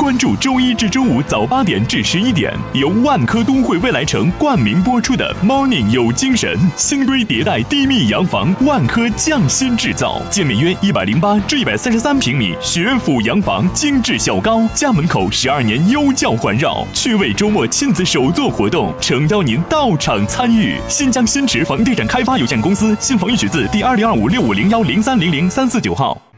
关注周一至周五早8点至11点，由万科都会未来城冠名播出的 Morning 有精神，新规迭代低密洋房，万科匠心制造，建面约108至133平米，学府洋房，精致小高，家门口12年优教环绕，趣味周末亲子手作活动，诚邀您到场参与。新疆新驰房地产开发有限公司新房预取自第2025650103003495号。